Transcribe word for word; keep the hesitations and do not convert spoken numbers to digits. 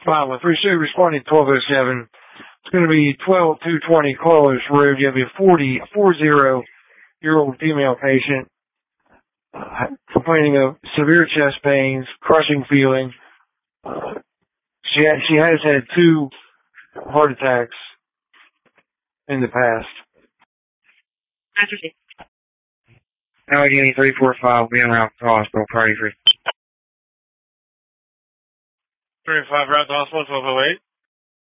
five one three, Sue responding twelve oh seven. It's going to be twelve two twenty Carlos Road. You have a forty, forty-year-old female patient uh, complaining of severe chest pains, crushing feeling. Uh, she, ha- she has had two heart attacks in the past. Allegheny three four five, being around the hospital, party free. three five, route to hospital, twelve oh eight.